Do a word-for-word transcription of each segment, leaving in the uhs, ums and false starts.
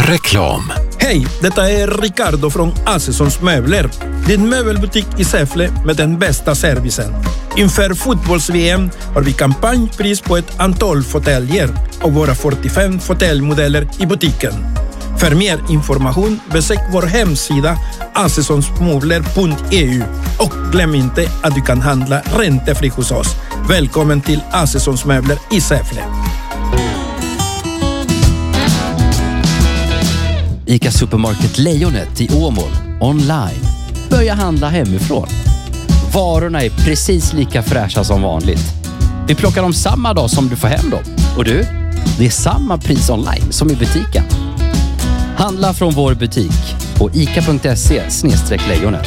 Reklam. Hej, detta är Ricardo från Assessons Möbler. Din möbelbutik i Säffle med den bästa servicen. Inför fotbolls-V M har vi kampanjpris på ett antal fåtöljer och våra fyrtiofem fåtöljmodeller i butiken. För mer information besök vår hemsida assessonsmöbler punkt e u och glöm inte att du kan handla räntefri hos oss. Välkommen till Assessons Möbler i Säffle. ICA Supermarket Lejonet i Åmål online. Börja handla hemifrån. Varorna är precis lika fräscha som vanligt. Vi plockar dem samma dag som du får hem dem. Och du, det är samma pris online som i butiken. Handla från vår butik på ica punkt se slash lejonet.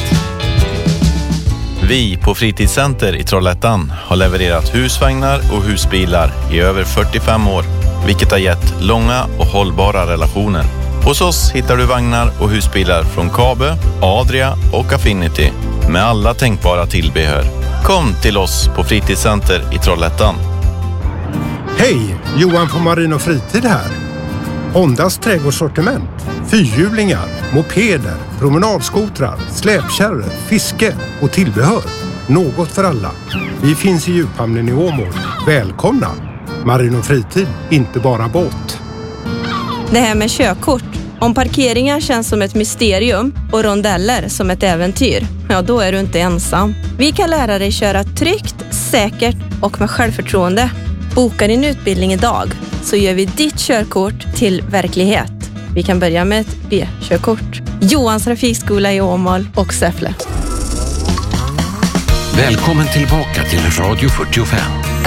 Vi på Fritidscenter i Trollhättan har levererat husvagnar och husbilar i över fyrtiofem år, vilket har gett långa och hållbara relationer. Hos oss hittar du vagnar och husbilar från Kabe, Adria och Affinity med alla tänkbara tillbehör. Kom till oss på Fritidscenter i Trollhättan. Hej, Johan på Marin och Fritid här. Hondas trädgårdssortiment, fyrhjulingar, mopeder, promenadskotrar, släpkärror, fiske och tillbehör. Något för alla. Vi finns i djuphamnen i Åmål. Välkomna! Marin och Fritid, inte bara båt. Det här med körkort. Om parkeringar känns som ett mysterium och rondeller som ett äventyr, ja då är du inte ensam. Vi kan lära dig köra tryggt, säkert och med självförtroende. Boka din utbildning idag så gör vi ditt körkort till verklighet. Vi kan börja med ett B-körkort. Johans trafikskola i Åmål och Säffle. Välkommen tillbaka till Radio fyrtiofem.